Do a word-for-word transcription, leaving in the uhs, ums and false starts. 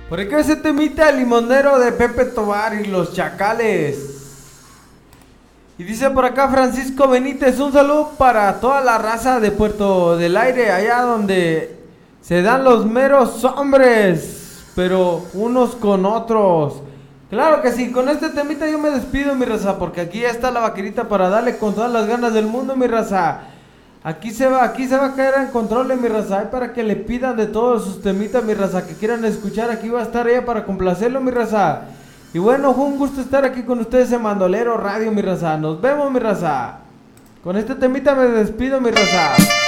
Por acá ese temita el limonero de Pepe Tobar y los Chacales. Y dice por acá Francisco Benítez, un saludo para toda la raza de Puerto del Aire, allá donde se dan los meros hombres, pero unos con otros. Claro que sí, con este temita yo me despido, mi raza, porque aquí ya está la vaquerita para darle con todas las ganas del mundo, mi raza. Aquí se va, aquí se va a caer en control, mi raza, ahí para que le pidan de todos sus temitas, mi raza, que quieran escuchar, aquí va a estar ella para complacerlo, mi raza. Y bueno, fue un gusto estar aquí con ustedes en Bandolero Radio, mi raza. Nos vemos, mi raza. Con este temita me despido, mi raza.